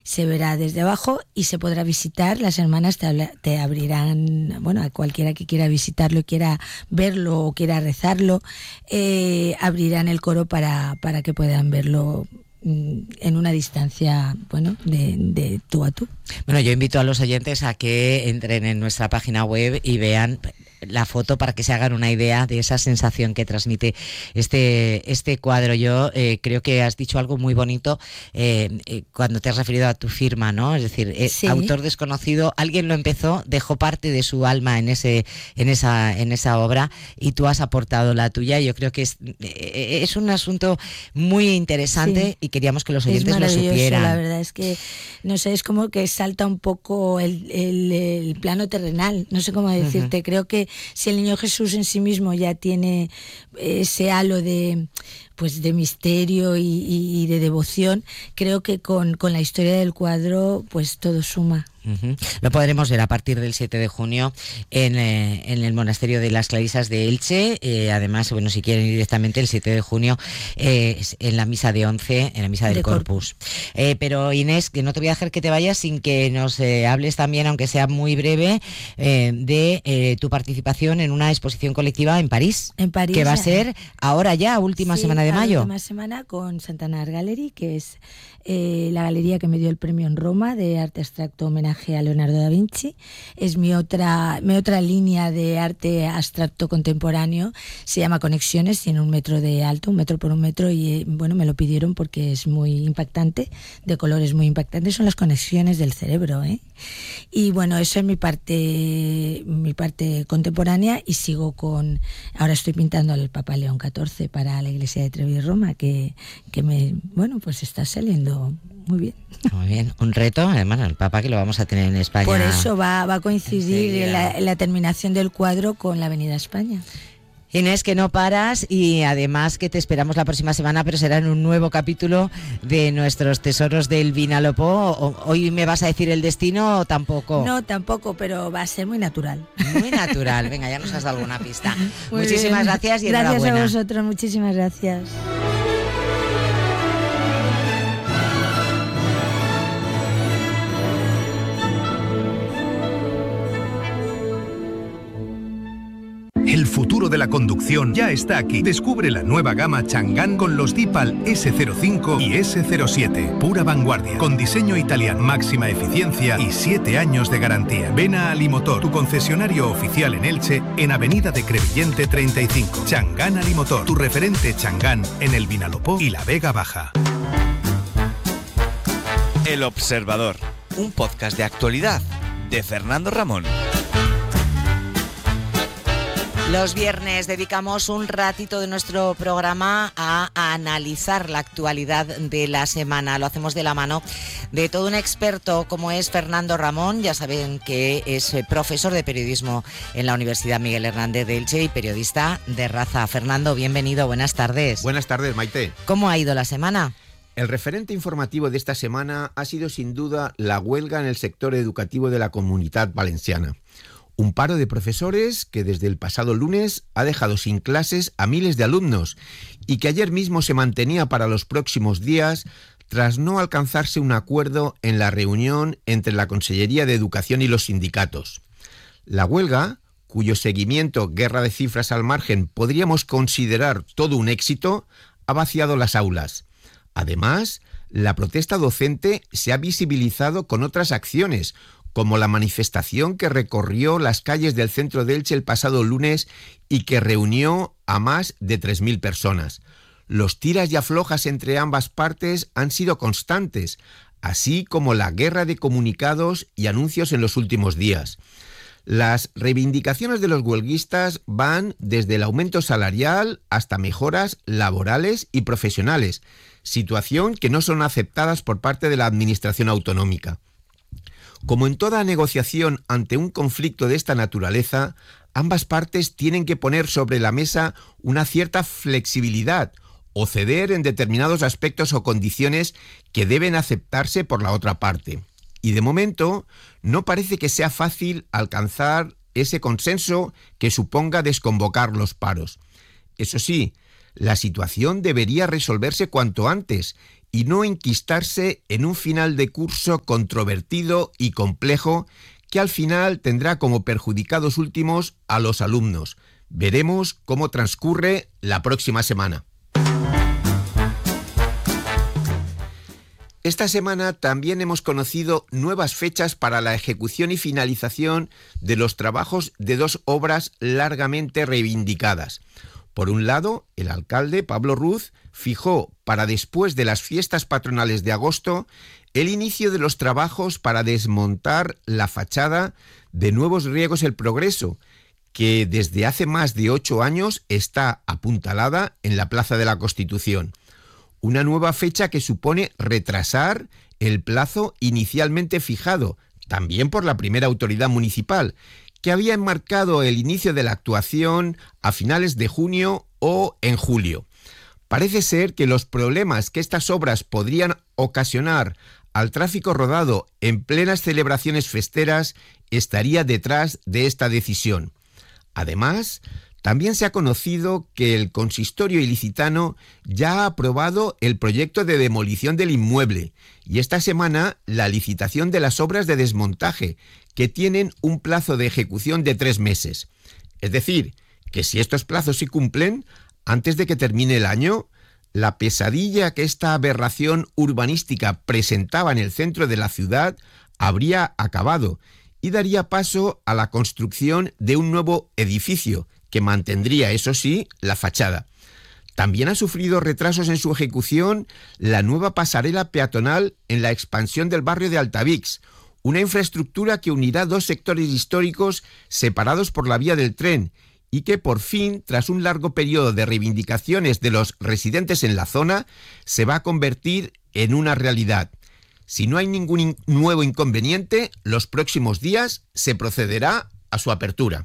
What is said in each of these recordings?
Se verá desde abajo y se podrá visitar. Las hermanas te abrirán, bueno, a cualquiera que quiera visitarlo, quiera verlo o quiera rezarlo, abrirán el coro para que puedan verlo en una distancia, bueno, de tú a tú. Bueno, yo invito a los oyentes a que entren en nuestra página web y vean la foto para que se hagan una idea de esa sensación que transmite este cuadro. Yo creo que has dicho algo muy bonito cuando te has referido a tu firma, ¿no? Es decir, sí. Autor desconocido, alguien lo empezó, dejó parte de su alma en esa obra y tú has aportado la tuya. Yo creo que es un asunto muy interesante, sí, y queríamos que los oyentes lo supieran. La verdad es que, no sé, es como que salta un poco el plano terrenal, no sé cómo decirte. Uh-huh. Creo que si el niño Jesús en sí mismo ya tiene ese halo de misterio y de devoción, creo que con la historia del cuadro pues todo suma. Uh-huh. Lo podremos ver a partir del 7 de junio en el Monasterio de las Clarisas de Elche. Además, bueno, si quieren ir directamente el 7 de junio en la misa de 11, en la misa del Corpus. Pero Inés, que no te voy a dejar que te vayas sin que nos hables también, aunque sea muy breve, de tu participación en una exposición colectiva en París. En París. Que va a ser ahora ya, última semana de mayo. Última semana con Santana Art Gallery, que es la galería que me dio el premio en Roma de arte abstracto homenaje a Leonardo da Vinci. Es mi otra línea de arte abstracto contemporáneo. Se llama Conexiones, tiene 1 metro de alto, 1 metro por 1 metro, y bueno, me lo pidieron porque es muy impactante, de colores muy impactantes, son las conexiones del cerebro, ¿eh? Y bueno, eso es mi parte contemporánea, y sigo ahora estoy pintando al Papa León XIV para la iglesia de Trevi Roma, que pues está saliendo muy bien. Muy bien, un reto, además, el Papa, que lo vamos a tener en España. Por eso va a coincidir la terminación del cuadro con la Avenida España. Inés, que no paras, y además que te esperamos la próxima semana, pero será en un nuevo capítulo de nuestros tesoros del Vinalopó. ¿Hoy me vas a decir el destino o tampoco? No, tampoco, pero va a ser muy natural. Muy natural, venga, ya nos has dado alguna pista. Muchísimas gracias y enhorabuena. Gracias a vosotros, muchísimas gracias. El futuro de la conducción ya está aquí. Descubre la nueva gama Chang'an con los Deepal S05 y S07. Pura vanguardia, con diseño italiano, máxima eficiencia y 7 años de garantía. Ven a Alimotor, tu concesionario oficial en Elche, en Avenida de Crevillente 35. Chang'an Alimotor, tu referente Chang'an en el Vinalopó y la Vega Baja. El Observador, un podcast de actualidad de Fernando Ramón. Los viernes dedicamos un ratito de nuestro programa a analizar la actualidad de la semana. Lo hacemos de la mano de todo un experto como es Fernando Ramón. Ya saben que es profesor de periodismo en la Universidad Miguel Hernández de Elche y periodista de raza. Fernando, bienvenido, buenas tardes. Buenas tardes, Maite. ¿Cómo ha ido la semana? El referente informativo de esta semana ha sido sin duda la huelga en el sector educativo de la Comunitat Valenciana. Un paro de profesores que desde el pasado lunes ha dejado sin clases a miles de alumnos y que ayer mismo se mantenía para los próximos días tras no alcanzarse un acuerdo en la reunión entre la Consellería de Educación y los sindicatos. La huelga, cuyo seguimiento, guerra de cifras al margen, podríamos considerar todo un éxito, ha vaciado las aulas. Además, la protesta docente se ha visibilizado con otras acciones, como la manifestación que recorrió las calles del centro de Elche el pasado lunes y que reunió a más de 3.000 personas. Los tiras y aflojas entre ambas partes han sido constantes, así como la guerra de comunicados y anuncios en los últimos días. Las reivindicaciones de los huelguistas van desde el aumento salarial hasta mejoras laborales y profesionales, situación que no son aceptadas por parte de la Administración autonómica. Como en toda negociación ante un conflicto de esta naturaleza, ambas partes tienen que poner sobre la mesa una cierta flexibilidad o ceder en determinados aspectos o condiciones que deben aceptarse por la otra parte. Y de momento no parece que sea fácil alcanzar ese consenso que suponga desconvocar los paros. Eso sí, la situación debería resolverse cuanto antes y no enquistarse en un final de curso controvertido y complejo que al final tendrá como perjudicados últimos a los alumnos. Veremos cómo transcurre la próxima semana. Esta semana también hemos conocido nuevas fechas para la ejecución y finalización de los trabajos de dos obras largamente reivindicadas. Por un lado, el alcalde, Pablo Ruz, fijó para después de las fiestas patronales de agosto el inicio de los trabajos para desmontar la fachada de Nuevos Riegos El Progreso, que desde hace más de 8 años está apuntalada en la Plaza de la Constitución. Una nueva fecha que supone retrasar el plazo inicialmente fijado, también por la primera autoridad municipal, que había enmarcado el inicio de la actuación a finales de junio o en julio. Parece ser que los problemas que estas obras podrían ocasionar al tráfico rodado en plenas celebraciones festeras estaría detrás de esta decisión. Además, también se ha conocido que el consistorio ilicitano ya ha aprobado el proyecto de demolición del inmueble y esta semana la licitación de las obras de desmontaje, que tienen un plazo de ejecución de 3 meses. Es decir, que si estos plazos se cumplen, antes de que termine el año, la pesadilla que esta aberración urbanística presentaba en el centro de la ciudad habría acabado y daría paso a la construcción de un nuevo edificio que mantendría, eso sí, la fachada. También ha sufrido retrasos en su ejecución la nueva pasarela peatonal en la expansión del barrio de Altavix, una infraestructura que unirá 2 sectores históricos separados por la vía del tren y que por fin, tras un largo periodo de reivindicaciones de los residentes en la zona, se va a convertir en una realidad. Si no hay ningún nuevo inconveniente, los próximos días se procederá a su apertura.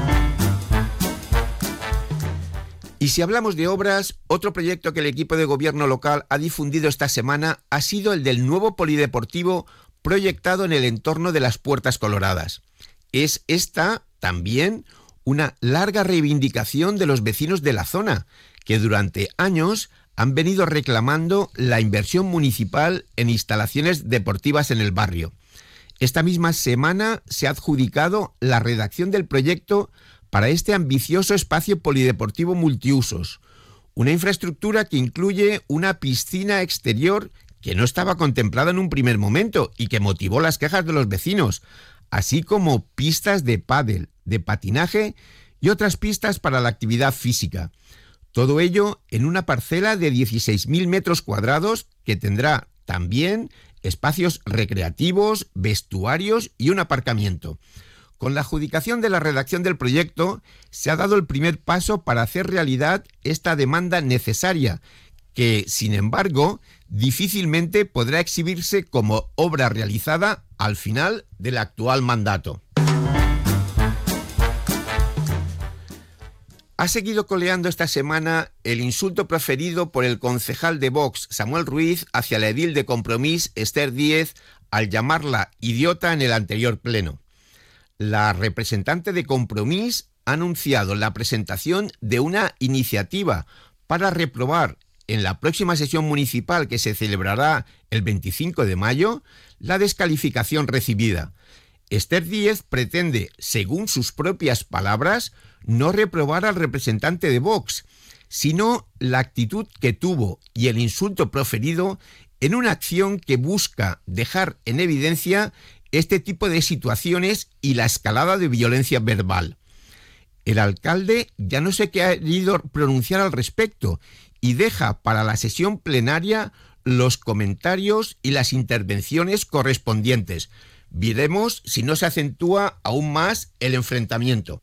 Y si hablamos de obras, otro proyecto que el equipo de gobierno local ha difundido esta semana ha sido el del nuevo polideportivo proyectado en el entorno de las Puertas Coloradas. Es esta también una larga reivindicación de los vecinos de la zona, que durante años han venido reclamando la inversión municipal en instalaciones deportivas en el barrio. Esta misma semana se ha adjudicado la redacción del proyecto para este ambicioso espacio polideportivo multiusos, una infraestructura que incluye una piscina exterior que no estaba contemplada en un primer momento y que motivó las quejas de los vecinos, así como pistas de pádel, de patinaje y otras pistas para la actividad física. Todo ello en una parcela de 16.000 metros cuadrados que tendrá también espacios recreativos, vestuarios y un aparcamiento. Con la adjudicación de la redacción del proyecto se ha dado el primer paso para hacer realidad esta demanda necesaria, que, sin embargo, difícilmente podrá exhibirse como obra realizada al final del actual mandato. Ha seguido coleando esta semana el insulto proferido por el concejal de Vox, Samuel Ruiz, hacia la edil de Compromís, Esther Díez, al llamarla idiota en el anterior pleno. La representante de Compromís ha anunciado la presentación de una iniciativa para reprobar en la próxima sesión municipal que se celebrará el 25 de mayo la descalificación recibida. Esther Díez pretende, según sus propias palabras, no reprobar al representante de Vox, sino la actitud que tuvo y el insulto proferido en una acción que busca dejar en evidencia este tipo de situaciones y la escalada de violencia verbal. El alcalde ya no se ha querido pronunciar al respecto y deja para la sesión plenaria los comentarios y las intervenciones correspondientes. Veremos si no se acentúa aún más el enfrentamiento.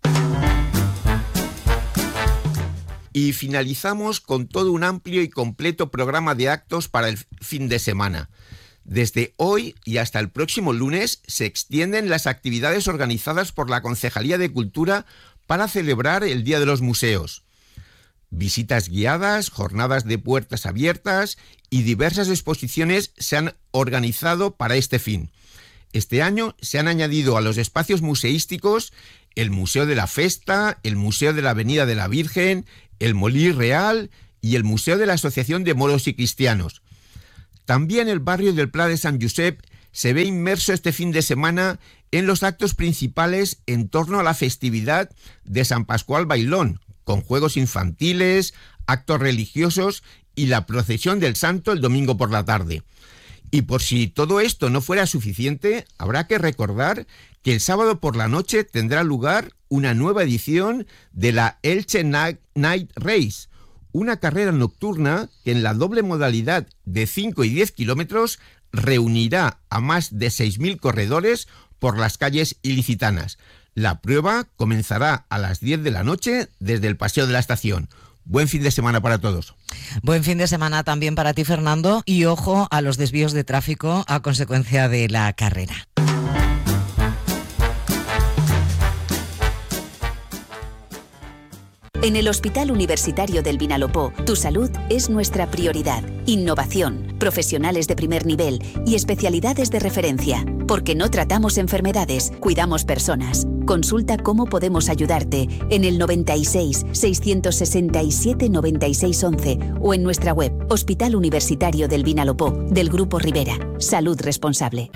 Y finalizamos con todo un amplio y completo programa de actos para el fin de semana. Desde hoy y hasta el próximo lunes se extienden las actividades organizadas por la Concejalía de Cultura para celebrar el Día de los Museos. Visitas guiadas, jornadas de puertas abiertas y diversas exposiciones se han organizado para este fin. Este año se han añadido a los espacios museísticos el Museo de la Festa, el Museo de la Avenida de la Virgen, el Molí Real y el Museo de la Asociación de Moros y Cristianos. También el barrio del Pla de Sant Josep se ve inmerso este fin de semana en los actos principales en torno a la festividad de San Pascual Bailón, con juegos infantiles, actos religiosos y la procesión del Santo el domingo por la tarde. Y por si todo esto no fuera suficiente, habrá que recordar que el sábado por la noche tendrá lugar una nueva edición de la Elche Night Race, una carrera nocturna que en la doble modalidad de 5 y 10 kilómetros reunirá a más de 6.000 corredores por las calles ilicitanas. La prueba comenzará a las 10 de la noche desde el Paseo de la Estación. Buen fin de semana para todos. Buen fin de semana también para ti, Fernando, y ojo a los desvíos de tráfico a consecuencia de la carrera. En el Hospital Universitario del Vinalopó, tu salud es nuestra prioridad. Innovación, profesionales de primer nivel y especialidades de referencia. Porque no tratamos enfermedades, cuidamos personas. Consulta cómo podemos ayudarte en el 96 667 96 11 o en nuestra web Hospital Universitario del Vinalopó, del Grupo Rivera. Salud responsable.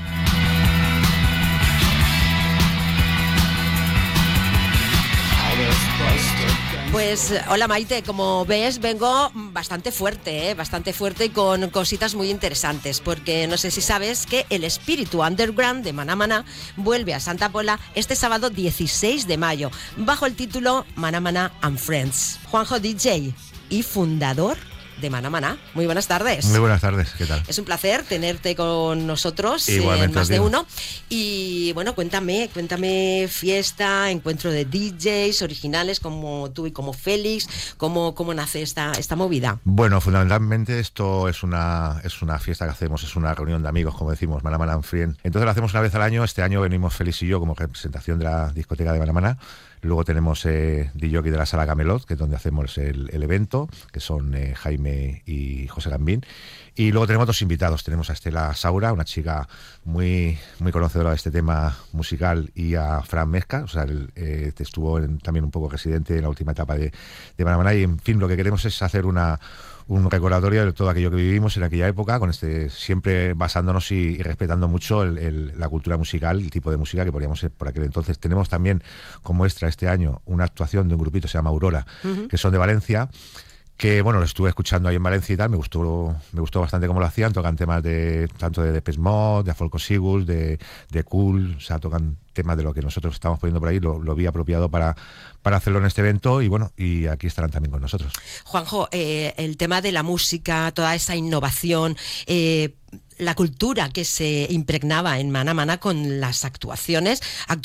Pues hola Maite, como ves vengo bastante fuerte y con cositas muy interesantes, porque no sé si sabes que el espíritu underground de Maná Maná vuelve a Santa Pola este sábado 16 de mayo, bajo el título Maná Maná and Friends. Juanjo DJ y fundador de Maná Maná. Muy buenas tardes. Muy buenas tardes, ¿qué tal? Es un placer tenerte con nosotros en Más de Uno. Y bueno, cuéntame fiesta, encuentro de DJs originales como tú y como Félix, ¿cómo nace esta movida? Bueno, fundamentalmente esto es una fiesta que hacemos, es una reunión de amigos, como decimos, Maná Maná and Friends. Entonces lo hacemos una vez al año. Este año venimos Félix y yo como representación de la discoteca de Maná Maná. Luego tenemos DJ de la Sala Camelot, que es donde hacemos el evento, que son Jaime y José Gambín. Y luego tenemos dos invitados. Tenemos a Estela Saura, una chica muy, muy conocedora de este tema musical, y a Fran Mezca, o sea, estuvo también un poco residente en la última etapa de Maná Maná. Y en fin, lo que queremos es hacer un recordatorio de todo aquello que vivimos en aquella época, con siempre basándonos y respetando mucho la cultura musical, el tipo de música que poníamos por aquel entonces. Tenemos también como extra este año una actuación de un grupito que se llama Aurora, que son de Valencia, que bueno, lo estuve escuchando ahí en Valencia y tal, me gustó bastante cómo lo hacían. Tocan temas tanto de Depeche Mode, de Afolco Sigurd, de Cool, o sea, tocan temas de lo que nosotros estamos poniendo por ahí. Lo vi apropiado para hacerlo en este evento, y bueno, y aquí estarán también con nosotros. Juanjo, el tema de la música, toda esa innovación, la cultura que se impregnaba en Maná Maná con las actuaciones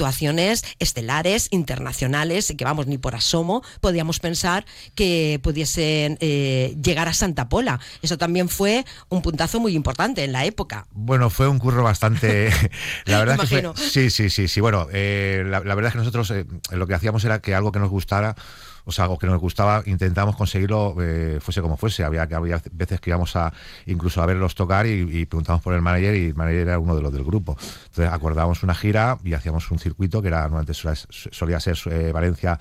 estelares, internacionales, que vamos, ni por asomo podíamos pensar que pudiesen llegar a Santa Pola. Eso también fue un puntazo muy importante en la época. Bueno, fue un curro bastante... la verdad es que fue, sí. Bueno, la verdad es que nosotros lo que hacíamos era que algo que nos gustara, o sea, algo que nos gustaba, intentamos conseguirlo fuese como fuese. Había veces que íbamos incluso a verlos tocar y preguntamos por el manager, y el manager era uno de los del grupo. Entonces acordábamos una gira y hacíamos un circuito que era, normalmente solía ser Valencia,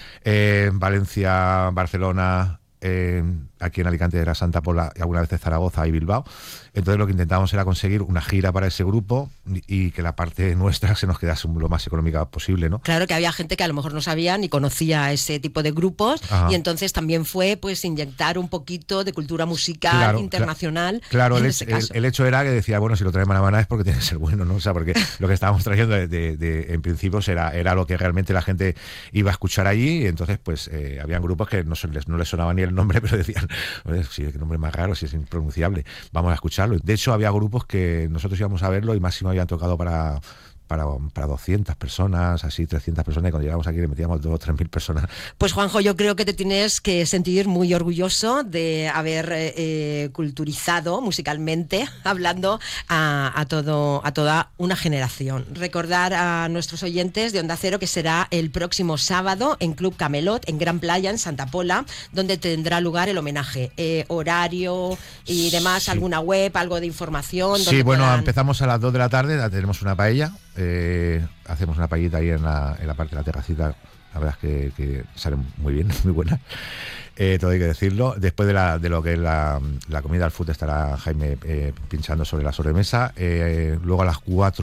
Barcelona, aquí en Alicante era Santa Pola, y alguna vez Zaragoza y Bilbao. Entonces lo que intentábamos era conseguir una gira para ese grupo y que la parte nuestra se nos quedase lo más económica posible, ¿no? Claro, que había gente que a lo mejor no sabía ni conocía ese tipo de grupos. Ajá. Y entonces también fue pues inyectar un poquito de cultura musical internacional. Claro, el hecho era que decía, bueno, si lo trae Maná Maná es porque tiene que ser bueno, ¿no? O sea, porque lo que estábamos trayendo en principio era lo que realmente la gente iba a escuchar allí. Y entonces pues habían grupos que no les sonaba ni el nombre, pero decían, sí, qué nombre más raro, si es impronunciable, vamos a escucharlo. De hecho, había grupos que nosotros íbamos a verlo y máximo habían tocado para 200 personas, así 300 personas, y cuando llegamos aquí le metíamos 2.000 o 3.000 personas. Pues Juanjo, yo creo que te tienes que sentir muy orgulloso de haber culturizado musicalmente, hablando a toda una generación. Recordar a nuestros oyentes de Onda Cero que será el próximo sábado en Club Camelot, en Gran Playa, en Santa Pola, donde tendrá lugar el homenaje. Horario y demás, sí. ¿Alguna web, algo de información? Sí, bueno, empezamos a las 2 de la tarde, tenemos una paella. Hacemos una paellita ahí en la parte de la terracita, La verdad es que salen muy bien, muy buenas. Todo hay que decirlo. Después de lo que es la comida al food estará Jaime pinchando sobre la sobremesa. Luego a las 4